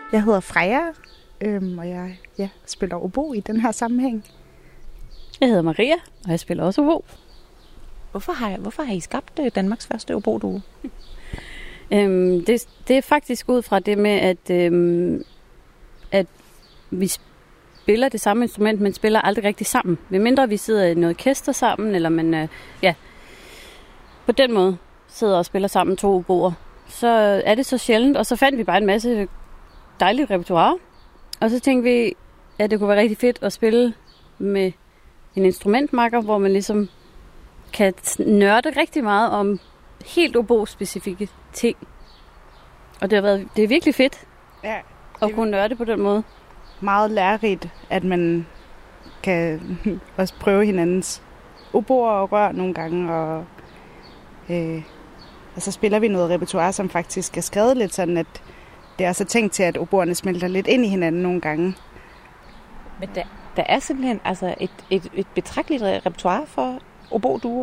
Jeg hedder Freja, og jeg spiller obo i den her sammenhæng. Jeg hedder Maria, og jeg spiller også obo. Hvorfor har I skabt Danmarks første obo-duo? Det er faktisk ud fra det med, at vi spiller det samme instrument, men spiller aldrig rigtig sammen. Ved mindre vi sidder i noget orkester sammen, eller man på den måde sidder og spiller sammen 2 oboer, så er det så sjældent. Og så fandt vi bare en masse dejligt repertoire. Og så tænkte vi, at det kunne være rigtig fedt at spille med en instrumentmakker, hvor man ligesom kan nørde rigtig meget om helt obo-specifikke ting. Og det er virkelig fedt at kunne nørde på den måde. Meget lærerigt, at man kan også prøve hinandens oboer og rør nogle gange. Og så spiller vi noget repertoire, som faktisk er skrevet lidt sådan, at det er også tænkt til, at oboerne smelter lidt ind i hinanden nogle gange. Men der er simpelthen altså et betragteligt repertoire for obo-duo.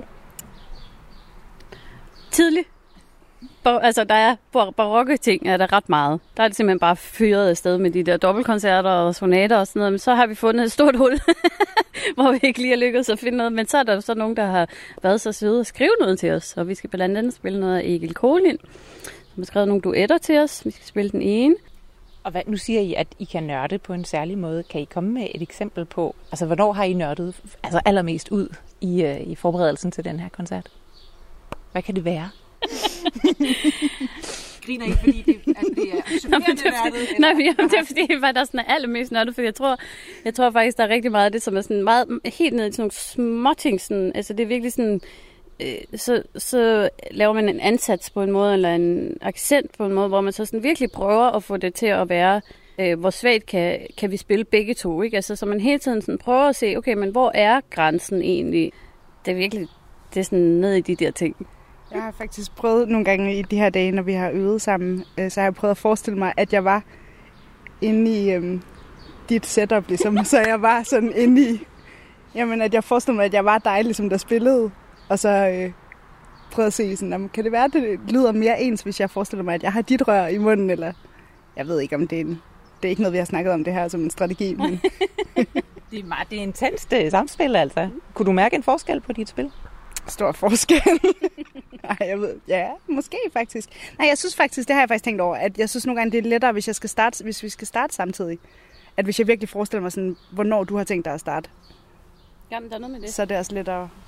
Tidligt. Altså, der er barokke ting, er der ret meget. Der er det simpelthen bare fyret afsted med de der dobbeltkoncerter og sonater og sådan noget. Men så har vi fundet et stort hul, hvor vi ikke lige har lykkedes at finde noget. Men så er der så nogen, der har været så søde at skrive noget til os. Og vi skal blandt andet spille noget af Egil Kålind, som har skrevet nogle duetter til os. Vi skal spille den ene. Og nu siger I, at I kan nørde på en særlig måde. Kan I komme med et eksempel på, altså hvornår har I nørdet allermest ud i forberedelsen til den her koncert? Hvad kan det være? Griner I, fordi det er supplerende nørdet? Nej, det er fordi, der er sådan allermest nørdet, for jeg tror faktisk, der er rigtig meget af det, som er sådan meget helt ned i sådan nogle småting. Sådan, altså det er virkelig sådan, så laver man en ansats på en måde, eller en accent på en måde, hvor man så sådan virkelig prøver at få det til at være, hvor svagt kan vi spille begge to, ikke? Altså, så man hele tiden sådan prøver at se, okay, men hvor er grænsen egentlig? Det er virkelig, det er sådan ned i de der ting. Jeg har faktisk prøvet nogle gange i de her dage, når vi har øvet sammen, så har jeg prøvet at forestille mig, at jeg var inde i dit setup, ligesom. Så jeg var sådan inde i, jamen at jeg forestillede mig, at jeg var dig, ligesom der spillede. Og så prøvede at se sådan, kan det være, at det lyder mere ens, hvis jeg forestiller mig, at jeg har dit rør i munden, eller jeg ved ikke, om det er ikke noget, vi har snakket om det her som en strategi. Men det er intenst samspil, altså. Kunne du mærke en forskel på dit spil? Stor forskel. Nej, jeg ved, ja, måske faktisk. Nej, jeg synes faktisk, det har jeg faktisk tænkt over, at jeg synes nogle gange, det er lettere, hvis vi skal starte samtidig. At hvis jeg virkelig forestiller mig sådan, hvornår du har tænkt dig at starte. Jamen, der er noget med det. Så er det også lettere